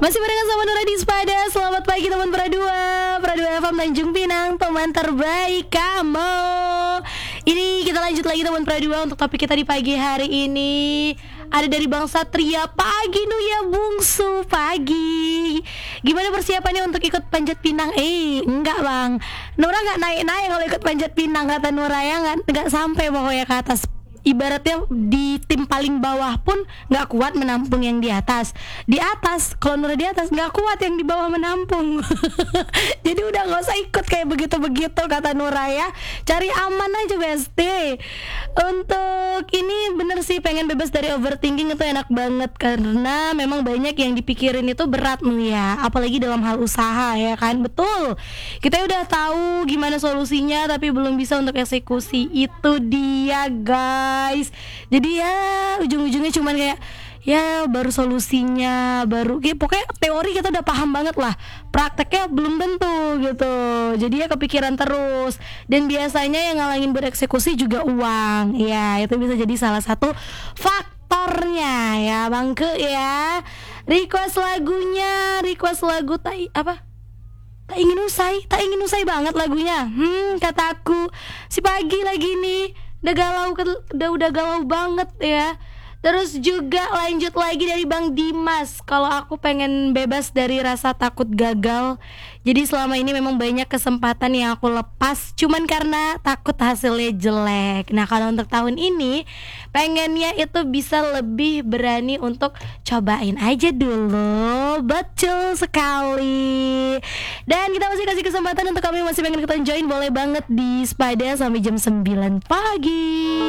Masih barengan sama Nura di Spada. Selamat pagi teman Pradua FM Tanjung Pinang, teman terbaik kamu. Ini kita lanjut lagi teman Pradua untuk topik kita di pagi hari ini. Ada dari Bang Satria. Pagi Nuya Bungsu, pagi. Gimana persiapannya untuk ikut panjat pinang? Enggak bang, Nura gak naik-naik kalau ikut panjat pinang, kata Nura ya. Gak sampai pokoknya ke atas. Ibaratnya di tim paling bawah pun nggak kuat menampung yang di atas. Di atas, kalau Nura di atas nggak kuat yang di bawah menampung. Jadi udah nggak usah ikut kayak begitu kata Nura ya. Cari aman aja besti. Untuk ini bener sih, pengen bebas dari overthinking itu enak banget karena memang banyak yang dipikirin itu berat ya. Apalagi dalam hal usaha ya kan, betul. Kita udah tahu gimana solusinya tapi belum bisa untuk eksekusi. Itu dia guys. Jadi ya ujung-ujungnya cuman kayak ya baru solusinya, baru pokoknya teori kita udah paham banget lah, prakteknya belum tentu gitu. Jadi ya kepikiran terus. Dan biasanya yang ngalangin bereksekusi juga uang. Ya itu bisa jadi salah satu faktornya ya Bangke ya. Request lagu tak ingin usai banget lagunya. Kataku si pagi lagi nih udah galau banget ya. Terus juga lanjut lagi dari Bang Dimas. Kalau aku pengen bebas dari rasa takut gagal. Jadi selama ini memang banyak kesempatan yang aku lepas cuman karena takut hasilnya jelek. Nah kalau untuk tahun ini pengennya itu bisa lebih berani untuk cobain aja dulu. Betul sekali. Dan kita masih kasih kesempatan untuk kamu yang masih pengen ikutan join, boleh banget di Spada sampai jam 9 pagi.